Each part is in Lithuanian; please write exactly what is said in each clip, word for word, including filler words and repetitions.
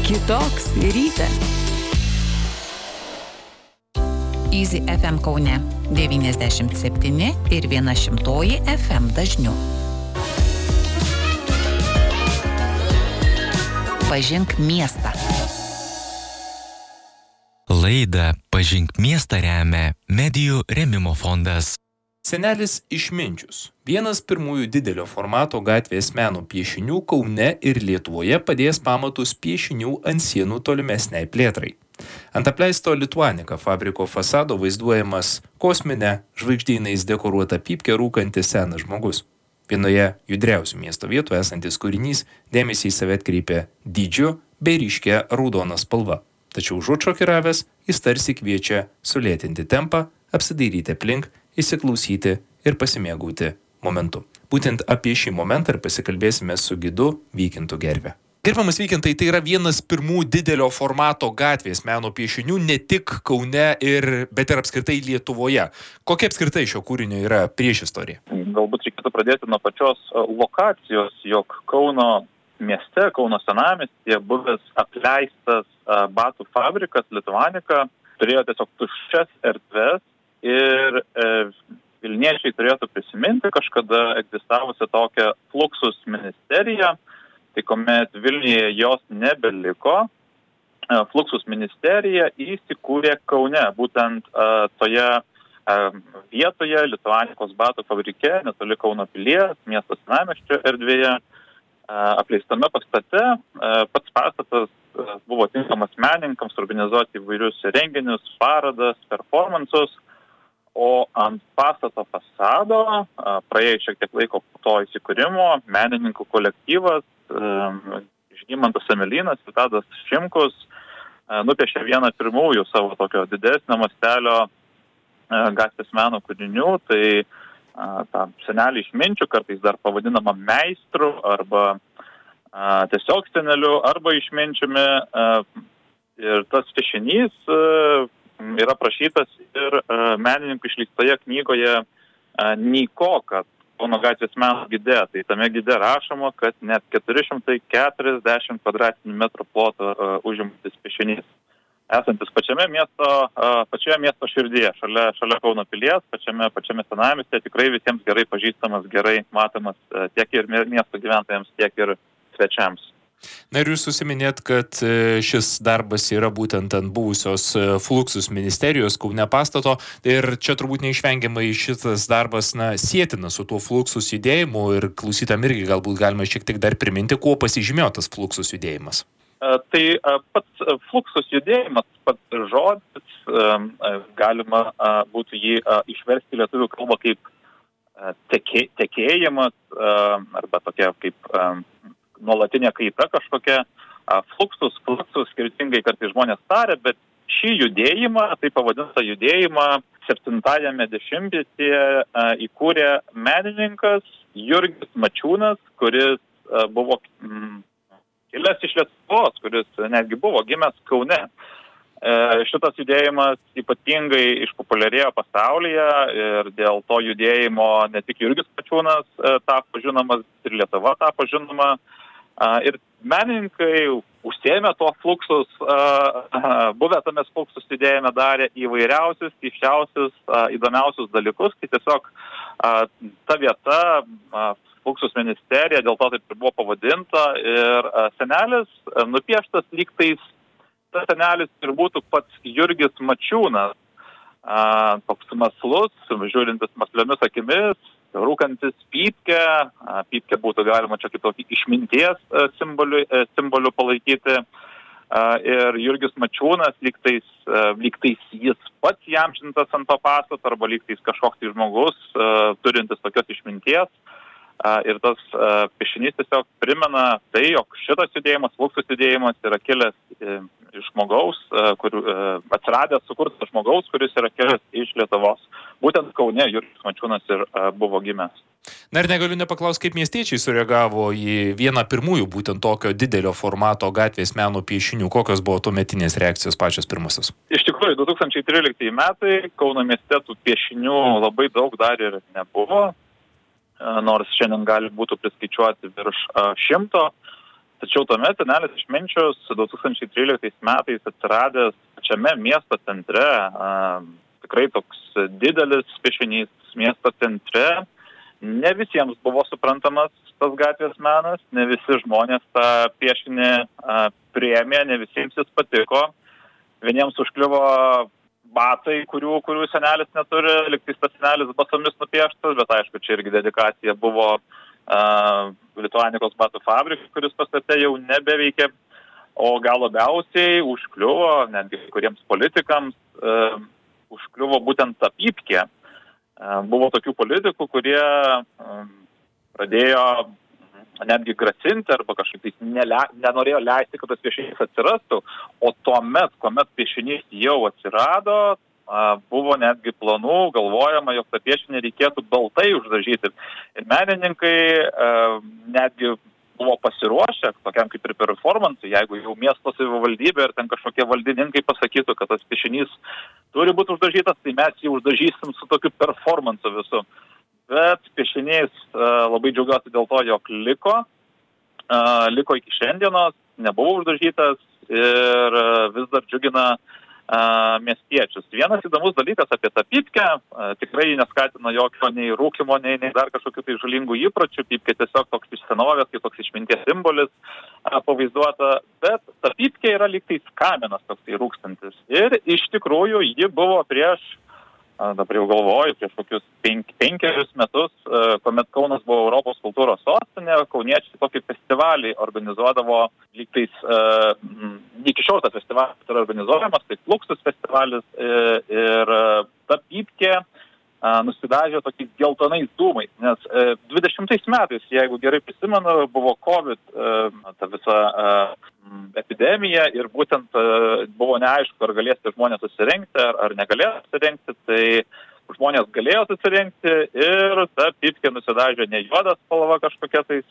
Kitoks rytas. Easy F M Kaune devyniasdešimt septyni ir viena šimtoji F M dažniu. Pažink miestą. Laidą Pažink miestą remia Medijų rėmimo fondas. Senelis Išminčius. Vienas pirmųjų didelio formato gatvės meno piešinių Kaune ir Lietuvoje padės pamatus piešinių ant sienų tolimesniai plėtrai. Ant apleisto Lituanika fabriko fasado vaizduojamas kosminę žvaigždynais dekoruotą pypkę rūkantis senas žmogus. Vienoje judriausių miesto vietų esantis kūrinys dėmesį į save atkreipia dydžiu bei ryškia raudona spalva. Tačiau užuot šokiravęs, jis tarsi kviečia sulėtinti tempą, apsidairyti aplink, įsiklausyti ir pasimėgauti momentu. Būtent apie šį momentą ir pasikalbėsime su gidu Vykintu Gerve. Gerbiamas Vykintai, tai yra vienas pirmų didelio formato gatvės meno piešinių ne tik Kaune, ir, bet ir apskritai Lietuvoje. Kokia apskritai šio kūrinio yra priešistorija? Galbūt reikėtų pradėti nuo pačios lokacijos, jog Kauno mieste, Kauno senamiestyje buvęs apleistas batų fabrikas Lituanika turėjo tiesiog tuščias erdves ir e, vilniečiai turėtų prisiminti kažkada egzistavusią tokią Fluxus ministeriją, tai kuomet Vilniuje jos nebeliko, e, Fluxus ministerija įsikūrė Kaune, būtent e, toje e, vietoje Lituanikos batų fabrike, netoli Kauno pilies, miesto senamiesčio erdvėje, e, apleistame pastate. E, pats pastatas e, buvo tinkamas menininkams organizuoti įvairius renginius, parodas, performansus. O ant pastato fasado, praėjus šiek tiek laiko po to įsikūrimo, menininkų kolektyvas Žygimantas Emelinas ir Tadas Šimkus nupiešė vieną pirmųjų savo tokio didesnio mastelio gatvės meno kūrinių. Tai tą senelį Išminčių, kartais dar pavadinama meistru arba tiesiog seneliu arba Išminčiumi. Ir tas piešinys yra prašytas ir uh, menininkų išleistoje knygoje uh, Nyko, kad Kauno gatvės meno gide. Tai tame gide rašoma, kad net keturi šimtai keturiasdešimt kvadratinių metrų ploto uh, užimantis piešinys, esantis pačiame miesto, uh, pačioje miesto širdyje, šalia, šalia Kauno pilies, pačiame, pačiame senamiestyje, tikrai visiems gerai pažįstamas, gerai matomas uh, tiek ir miesto gyventojams, tiek ir svečiams. Na ir jūs susiminėt, kad šis darbas yra būtent ant buvusios Fluxus ministerijos Kaune pastato, ir čia turbūt neišvengiamai šitas darbas na, sietina su tuo Fluxus judėjimu, ir klausytam irgi galbūt galima šiek tiek dar priminti, kuo pasižymėjo tas Fluxus judėjimas. Tai pats Fluxus judėjimas, pats žodis, galima būtų jį išversti lietuvių kalbą kaip tekė, tekėjimas arba tokia kaip nuolatinė kaita kažkokia, fluxus, fluxus, skirtingai kartais žmonės tarė, bet šį judėjimą, tai pavadintą judėjimą, septintajame dešimtmetyje įkūrė menininkas Jurgis Mačiūnas, kuris buvo mm, kilęs iš Lietuvos, kuris netgi buvo gimęs Kaune. Šitas judėjimas ypatingai išpopuliarėjo pasaulyje ir dėl to judėjimo ne tik Jurgis Mačiūnas tapo žinomas, ir Lietuva tapo žinoma. Ir menininkai užsiėmė tuo Fluxus, buvę tame Fluxus judėjime darė įvairiausius, keisčiausius, įdomiausius dalykus. Tai tiesiog ta vieta, Fluxus ministerija, dėl to taip ir buvo pavadinta. Ir senelis nupieštas lygtais, tas senelis ir būtų pats Jurgis Mačiūnas, toks maslus, žiūrintis masliomis akimis, rūkantis pypkę, pypkę būtų galima čia kitokį išminties simbolių, simbolių palaikyti. Ir Jurgis Mačiūnas, lygtais, lygtais jis pats įamžintas ant to pastato, arba lygtais kažkoks tai žmogus turintis tokios išminties. Ir tas piešinys tiesiog primena tai, jog šitas judėjimas, Fluxus judėjimas yra kilęs iš žmogaus, kur atsiradęs, sukurtas žmogaus, kuris yra kilęs iš Lietuvos. Būtent Kaune Jurgis Mačiūnas ir buvo gimęs. Na ir negaliu nepaklausti, kaip miestiečiai sureagavo į vieną pirmųjų būtent tokio didelio formato gatvės meno piešinių. Kokios buvo tuometinės reakcijos pačios pirmosios? Iš tikrųjų, du tūkstančiai tryliktieji metai Kauno mieste tų piešinių labai daug dar ir nebuvo, nors šiandien gali būtų priskaičiuoti virš šimto. Tačiau tuomet senelis Išminčius du tūkstančiai tryliktais metais atsiradęs pačiame miesto centre, tikrai toks didelis piešinys miesto centre, ne visiems buvo suprantamas tas gatvės menas, ne visi žmonės tą piešinį priėmė, ne visiems jis patiko. Vieniems užkliuvo batai, kurių, kurių senelis neturi, lygtais tas senelis basomis nupieštas, bet aišku, čia irgi dedikacija buvo uh, Lituanikos batų fabrikai, kuris pastate jau nebeveikia, o gal labiausiai užkliuvo, netgi kuriems politikams, uh, užkliuvo būtent ta pypkė. Uh, buvo tokių politikų, kurie uh, pradėjo netgi grasinti arba kažkaip nele, nenorėjo leisti, kad tas piešinys atsirastų, o tuomet, kuomet piešinys jau atsirado, buvo netgi planų, galvojama, jog tą piešinį reikėtų baltai uždažyti. Ir menininkai netgi buvo pasiruošę, tokiam kaip ir performansui, jeigu jau miesto savivaldybė ir ten kažkokie valdininkai pasakytų, kad tas piešinys turi būti uždažytas, tai mes jį uždažysim su tokiu performansu visu. Bet piešinys labai džiaugiuosi dėl to, jog liko, liko iki šiandienos, nebuvo uždažytas ir vis dar džiugina miestiečius. Vienas įdomus dalykas apie tą pypkę, tikrai neskatina jokio nei rūkimo, nei, nei dar kažkokių tai žalingų įpročių, pypkė tiesiog toks iš senovės, kaip toks išminties simbolis pavaizduota, bet ta pypkė yra lyg tais kaminas toks tai rūkstantis. Ir iš tikrųjų ji buvo prieš dabar jau galvoju, prieš kokius penk, penkerius metus, kuomet Kaunas buvo Europos kultūros sostinė, kauniečiai tokį festivalį organizuodavo, lyg tais, iki šiol tas festivalis yra organizuojamas, tai Fluxus festivalis ir ta pypkė nusidažė tokiais geltonais dūmais, nes dvidešimtais metais, jeigu gerai prisimenu, buvo COVID, ta visa epidemija ir būtent buvo neaišku, ar galės tie žmonės susirinkti, ar, ar negalės susirinkti, tai žmonės galėjo susirinkti ir ta pypkė nusidažė ne juodas spalva kažkokia tais,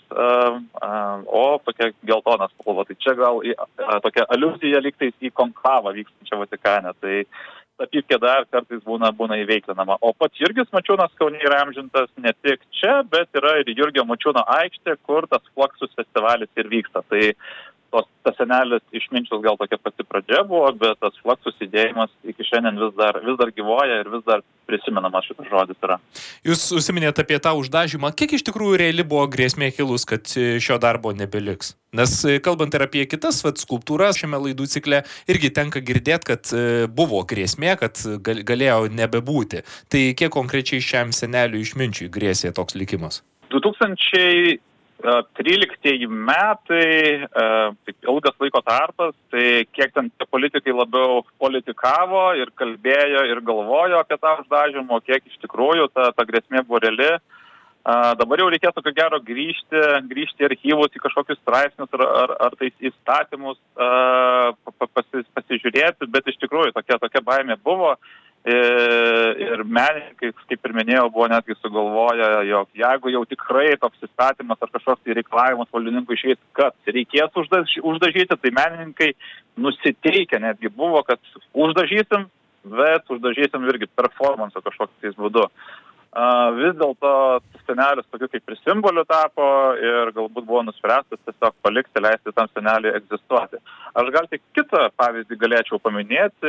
o tokia geltona spalva. Tai čia gal tokia aliuzija lyg tais į konklavą vykstančią Vatikane. Tai ta pypkė dar kartais būna, būna įveiklinama. O pats Jurgis Mačiūnas Kaune yra amžintas ne tik čia, bet yra ir Jurgio Mačiūno aikštė, kur tas Fluxus festivalis ir vyksta. Tai tos, tas senelis Išminčius gal tokia pati pradžia buvo, bet tas Fluxus judėjimas iki šiandien vis dar, vis dar gyvoja ir vis dar prisimenamas šitas žodis yra. Jūs užsiminėte apie tą uždažymą. Kiek iš tikrųjų reali buvo grėsmė kilus, kad šio darbo nebeliks? Nes kalbant ir apie kitas vat, skulptūras šiame laidų cikle, irgi tenka girdėti, kad buvo grėsmė, kad gal, galėjo nebebūti. Tai kiek konkrečiai šiam seneliui Išminčiui grėsė toks likimas? du tūkstančiai tryliktieji metai, taip ilgas laiko tarpas, tai kiek ten politikai labiau politikavo ir kalbėjo ir galvojo apie tą uždažymą, kiek iš tikrųjų ta, ta grėsmė buvo reali. Dabar jau reikėtų ko gero grįžti, grįžti į archyvus, į kažkokius straipsnius ar, ar, ar tais įstatymus pasi, pasižiūrėti, bet iš tikrųjų tokia, tokia baimė buvo. Ir menininkai, kaip ir minėjau, buvo netgi sugalvoję, jog jeigu jau tikrai toks įstatymas ar kažkoks tai reikalavimas valdininkų išeis, kad reikės uždažyti, tai menininkai nusiteikę netgi buvo, kad uždažysim, bet uždažysim irgi performanso kažkokiais būdu. Vis dėlto senelis tokiu kaip ir simboliu tapo ir galbūt buvo nuspręstas tiesiog palikti, leisti tam seneliui egzistuoti. Aš gal tik kitą pavyzdį galėčiau paminėti,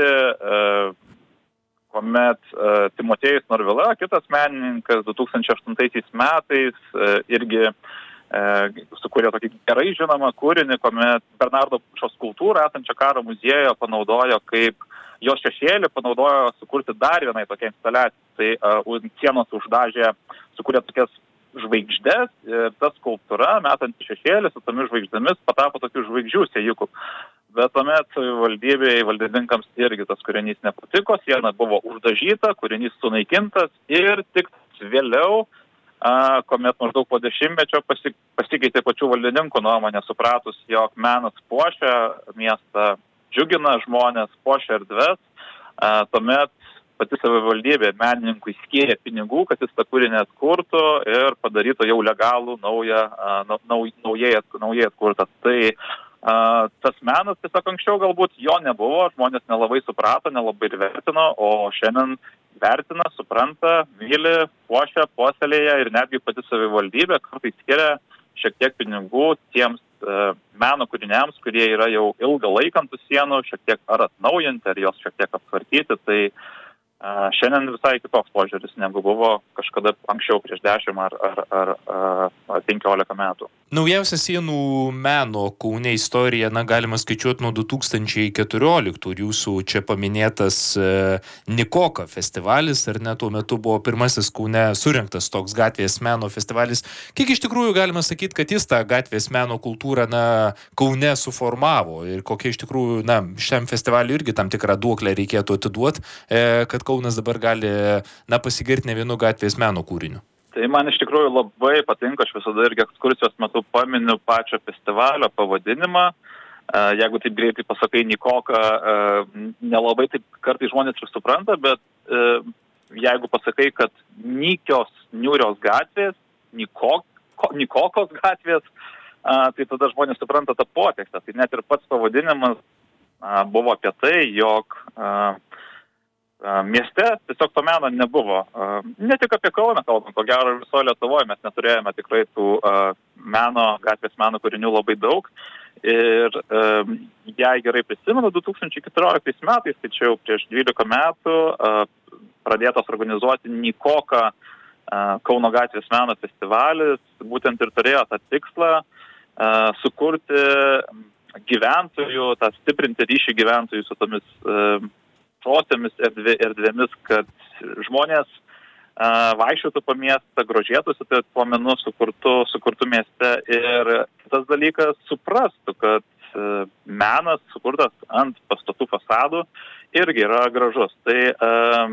kuomet uh, Timotiejus Norvila, kitas menininkas, du tūkstančiai aštuntaisiais metais uh, irgi uh, sukūrė tokį gerai žinomą kūrinį, kuomet Bernardo Pušos skulptūrą esančią Karo muziejuje panaudojo kaip jo šešėlį, panaudojo sukurti dar vienai tokią instaliaciją. Tai uh, sienos uždažė, sukūrė tokias žvaigždės ir ta skulptūra, metant šešėlį su tomis žvaigždėmis, patapo tokių žvaigždžių sėjukų. Bet tuomet valdybėje, valdininkams irgi tas kūrinys nepatiko, siena buvo uždažyta, kūrinys sunaikintas ir tik vėliau, a, kuomet maždaug po dešimtmečio pasi, pasikeitė pačių valdininkų nuomonė, supratus, jog menas puošia miestą, džiugina žmonės, puošia erdves, a, tuomet pati savivaldybė menininkui skyrė pinigų, kad jis tą kūrinį atkurtų ir padarytų jau legalų naują, nau, naujai, naujai atkurtą. Tai Uh, tas menas tiesiog anksčiau galbūt jo nebuvo, žmonės nelabai suprato, nelabai ir vertino, o šiandien vertina, supranta, myli, puošia, puoselėja ir netgi pati savivaldybė kartais skiria šiek tiek pinigų tiems meno kūriniams, kurie yra jau ilgą laiką ant tų sienų, šiek tiek ar atnaujinti, ar jos šiek tiek aptvarkyti, tai šiandien visai kitoks požiūris, negu buvo kažkada anksčiau prieš dešimt ar, ar, ar, ar penkiolika metų. Naujausia sienų meno Kaune istorija, na, galima skaičiuoti nuo du tūkstančiai keturioliktų ir jūsų čia paminėtas e, Nikoka festivalis, ar ne, tuo metu buvo pirmasis Kaune surinktas toks gatvės meno festivalis. Kiek iš tikrųjų galima sakyti, kad jis tą gatvės meno kultūrą, na, Kaune suformavo ir kokia iš tikrųjų, na, šiam festivaliui irgi tam tikrą duoklę reikėtų atiduoti, e, kad Kaunas dabar gali, na, pasigirti ne vienu gatvės meno kūriniu? Tai man iš tikrųjų labai patinka, aš visada irgi ekskursijos metu paminiu pačio festivalio pavadinimą. Jeigu taip greitai pasakai Nikoka, nelabai taip kartais žmonės ir supranta, bet jeigu pasakai, kad nykios, niūrios gatvės, Nikok, Nikokos gatvės, tai tada žmonės supranta tą potekstę. Tai net ir pats pavadinimas buvo apie tai, jog mieste tiesiog to meno nebuvo. Ne tik apie Kauną kalbant, ko gero visoje Lietuvoje mes neturėjome tikrai tų meno, gatvės meno kūrinių labai daug. Ir jei gerai prisimenu, du tūkstančiai keturioliktais metais, tai čia jau prieš dvylika metų, pradėtas organizuoti Nikoka Kauno gatvės meno festivalis, būtent ir turėjo tą tikslą sukurti gyventojų, tą stiprinti ryšį gyventojų su tomis protėmis erdvė, erdvėmis, kad žmonės a, vaikščiotų po miestą, grožėtųsi tai tuo menu sukurtu, sukurtu mieste ir tas dalykas suprastų, kad a, menas sukurtas ant pastatų fasadų irgi yra gražus. Tai a,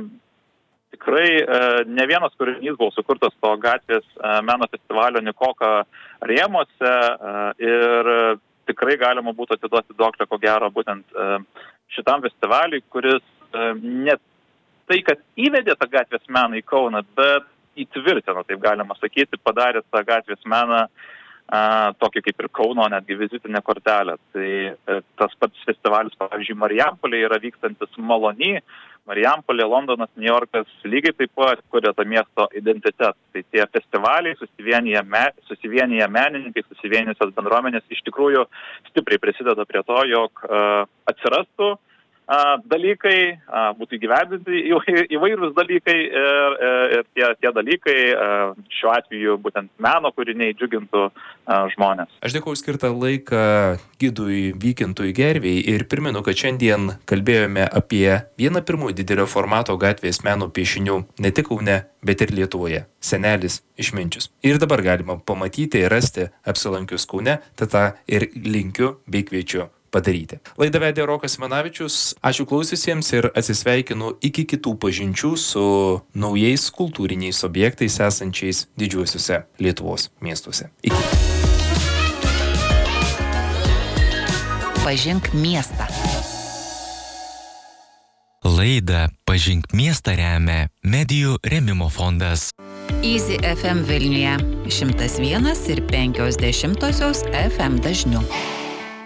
tikrai a, ne vienas kūrinys buvo sukurtas to gatvės a, meno festivalio Nikoka rėmuose a, ir tikrai galima būtų atiduoti duoklę, ko gero, būtent a, šitam festivaliui, kuris ne tai, kad įvedė tą gatvės meną į Kauną, bet įtvirtino, taip galima sakyti, padarė tą gatvės meną a, tokį kaip ir Kauno, netgi vizitinę kortelę. Tai a, tas pats festivalis, pavyzdžiui, Marijampolėje yra vykstantis Malony, Marijampolė, Londonas, New Yorkas lygiai taip pat kuria tą miesto identitetą. Tai tie festivaliai, susivienyje, me, susivienyje menininkai, susivienysios bendruomenės iš tikrųjų stipriai prisideda prie to, jog a, atsirastų dalykai, būtų įgyvendinti įvairūs dalykai ir, ir tie, tie dalykai šiuo atveju būtent meno kūriniai džiugintų žmonės. Aš dėkoju skirtą laiką gidui Vykintui Gervei ir primenu, kad šiandien kalbėjome apie vieną pirmųjų didelio formato gatvės meno piešinių ne tik Kaune, bet ir Lietuvoje – Senelis Išminčius. Ir dabar galima pamatyti ir rasti apsilankius Kaune, tad tą ir linkiu bei kviečiu padaryti. Laidą vedė Rokas Simanavičius. Ačiū klausiusiems ir atsisveikinu iki kitų pažinčių su naujais kultūriniais objektais esančiais didžiuosiuose Lietuvos miestuose. Iki. Pažink miestą. Laidą Pažink miestą remia Medijų rėmimo fondas. Easy F M Vilniuje šimtas vienas ir penkios dešimtosios F M dažniu.